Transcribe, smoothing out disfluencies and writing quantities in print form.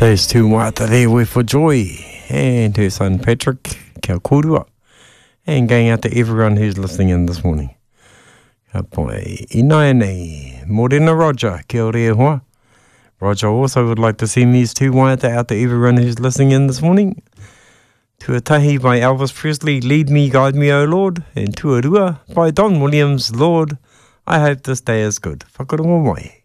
Those two wata there were for Joy and her son Patrick, kia korua, and going out to everyone who's listening in this morning. Ka pai, ina nei, morena Roger, kia ore hoa. Roger also would like to send these two wata out to everyone who's listening in this morning. Tuatahi by Elvis Presley, Lead Me, Guide Me, O Lord, and Tuarua by Don Williams, Lord, I hope this day is good. Whakarongo mai.